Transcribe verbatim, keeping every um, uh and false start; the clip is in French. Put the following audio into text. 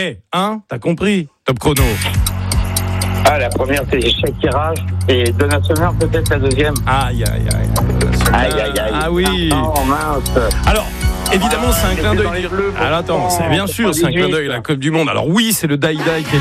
Mais, hein, t'as compris, top chrono. Ah, la première, c'est Shakira. Et Donna Summer, peut-être la deuxième. Aïe, aïe, aïe. Aïe, aïe, aïe. Ah oui. Oh, mince. Alors, évidemment, c'est un Ah, clin c'était dans d'œil. les bleus, Alors attends, c'est bien sûr, c'est un clin d'œil, la Coupe du Monde. Alors oui, c'est le Die Die qui est